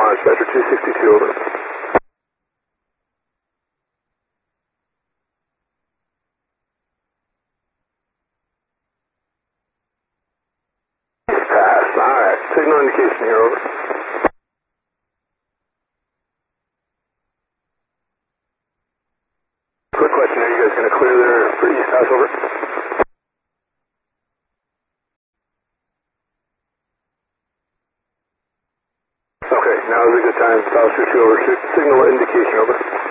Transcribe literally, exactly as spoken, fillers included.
launch, Vector two sixty-two, over. Pass, alright. Signal indication here, over. Quick question, are you guys going to clear there for east pass, over? Okay, now is a good time, South two over, signal indication, over.